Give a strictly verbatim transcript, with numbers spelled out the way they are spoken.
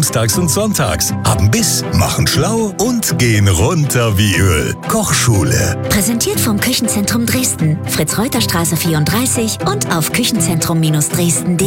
samstags und sonntags. Haben Biss, machen schlau und gehen runter wie Öl. Kochschule. Präsentiert vom Küchenzentrum Dresden. Fritz-Reuter-Straße vierunddreißig und auf küchenzentrum Dresden punkt de.